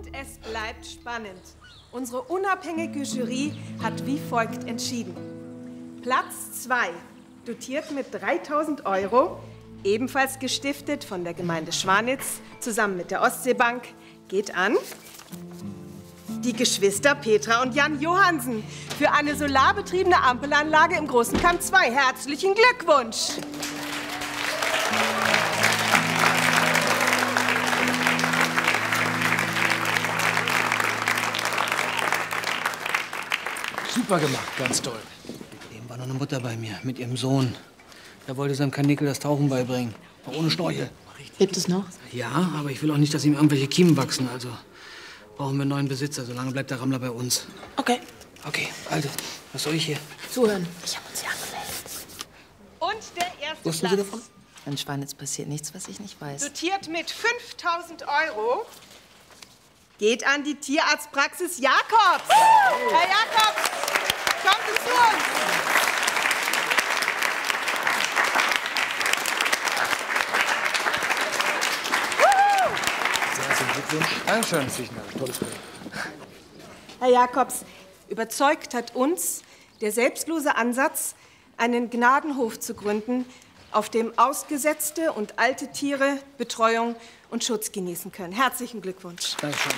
es bleibt spannend. Unsere unabhängige Jury hat wie folgt entschieden. Platz 2, dotiert mit 3.000 €, ebenfalls gestiftet von der Gemeinde Schwanitz, zusammen mit der Ostseebank, geht an die Geschwister Petra und Jan Johansen für eine solarbetriebene Ampelanlage im Großen Kamp 2. Herzlichen Glückwunsch! Super gemacht, ganz toll. Eben war noch eine Mutter bei mir mit ihrem Sohn. Da wollte seinem Kanickel das Tauchen beibringen. Aber ohne Schnorchel. Lebt es noch? Ja, aber ich will auch nicht, dass ihm irgendwelche Kiemen wachsen. Also brauchen wir einen neuen Besitzer. Solange bleibt der Rammler bei uns. Okay. Okay, also, was soll ich hier? Zuhören. Ich habe uns hier angemeldet. Und der erste Wussten Sie davon? In Schwanitz passiert nichts, was ich nicht weiß. dotiert mit 5.000 € geht an die Tierarztpraxis Jakobs. Herr Jakobs, kommen Sie zu uns. Herzlichen Glückwunsch. Dankeschön. Das ist ein tolles Projekt. Herr Jakobs, überzeugt hat uns der selbstlose Ansatz, einen Gnadenhof zu gründen, auf dem ausgesetzte und alte Tiere Betreuung und Schutz genießen können. Herzlichen Glückwunsch. Dankeschön.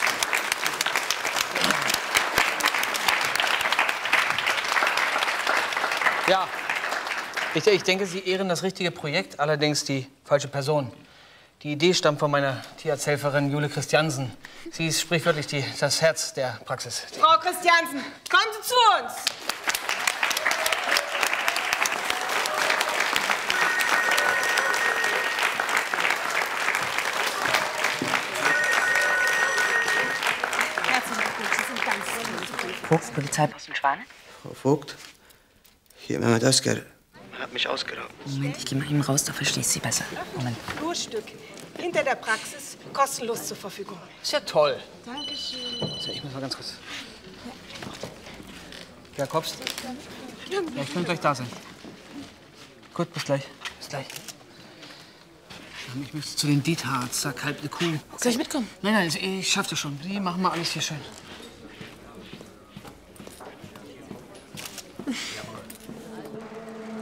Ja, ich denke, Sie ehren das richtige Projekt, allerdings die falsche Person. Die Idee stammt von meiner Tierarzthelferin Jule Christiansen. Sie ist sprichwörtlich das Herz der Praxis. Frau Christiansen, kommen Sie zu uns. Herzlichen Glückwunsch, Sie sind ganz toll. Vogt, Polizeipost in Schwanitz? Frau Vogt, hier, Mehmet Özker hat mich ausgeraubt. Moment, ich gehe mal eben raus, da verstehe ich Sie besser. Moment. Flurstück hinter der Praxis, kostenlos zur Verfügung. Ist ja toll. Dankeschön. So, ich muss mal ganz kurz. Jakobs? Ja, ich könnte gleich da sein. Gut, bis gleich. Bis gleich. Ich möchte zu den Dietarzt, da kalbt eine Kuh. Soll ich mitkommen? Nein, ich schaff das schon. Die machen mal alles hier schön.